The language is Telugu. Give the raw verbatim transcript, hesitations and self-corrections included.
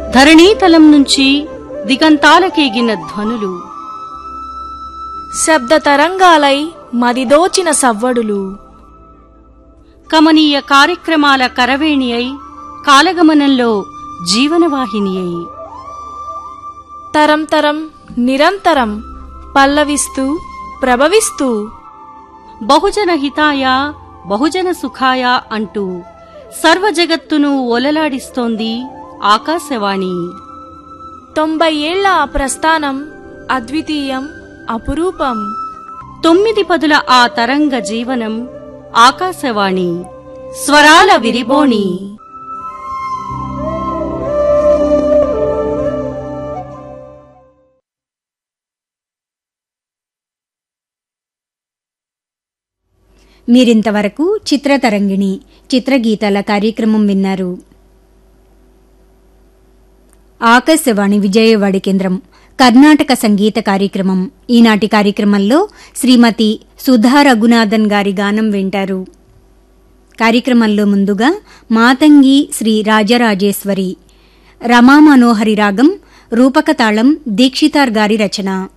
ధరణీతలం నుంచి దిగంతాలకేగిన ధ్వనులు, శబ్ద తరంగాలై మదిదోచిన సవ్వడులు, కమనీయ కార్యక్రమాల కరవేణి అయి కాలగమనంలో జీవనవాహిని అయి తరం తరం నిరంతరం పల్లవిస్తూ ప్రభవిస్తూ బహుజన హితాయ బహుజన సుఖాయ అంటూ సర్వజగత్తును ఓలలాడిస్తోంది ఆకాశవాణి. తొంభై ఏళ్ల ఆ ప్రస్థానం అద్వితీయం, అపురూపం. తొమ్మిది పదుల ఆ తరంగ జీవనం ఆకాశవాణి, స్వరాల విరిబోణి. మీరింతవరకు చిత్రతరంగిణి చిత్రగీతాల కార్యక్రమం విన్నారు. ఆకాశవాణి విజయవాడ కేంద్రం కర్ణాటక సంగీత కార్యక్రమం. ఈనాటి కార్యక్రమంలో శ్రీమతి సుధా రఘునాథన్ గారి గానం వింటారు. కార్యక్రమంలో ముందుగా మాతంగి శ్రీ రాజరాజేశ్వరి రమా మనోహరి రాగం రూపకతాళం దీక్షితార్ గారి రచన.